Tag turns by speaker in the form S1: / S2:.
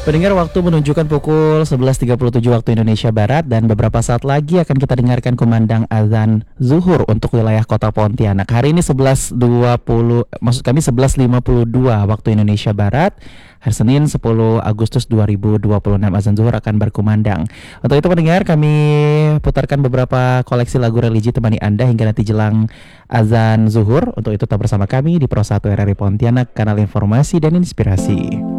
S1: Pendengar, waktu menunjukkan pukul 11.37 waktu Indonesia Barat dan beberapa saat lagi akan kita dengarkan kumandang azan zuhur untuk wilayah Kota Pontianak. Hari ini 11.20, maksud kami 11.52 waktu Indonesia Barat. Hari Senin 10 Agustus 2026 azan zuhur akan berkumandang. Untuk itu pendengar, kami putarkan beberapa koleksi lagu religi temani Anda hingga nanti jelang azan zuhur. Untuk itu tetap bersama kami di Pro 1 RRI Pontianak, kanal informasi dan inspirasi.